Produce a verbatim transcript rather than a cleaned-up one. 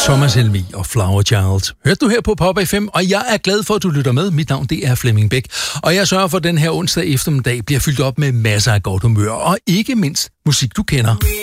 Thomas Helmig og Flower Child. Hørte du her på Pop F M, og jeg er glad for, at du lytter med. Mit navn, det er Flemming Bæk, og jeg sørger for, at den her onsdag eftermiddag bliver fyldt op med masser af godt humør, og ikke mindst musik, du kender.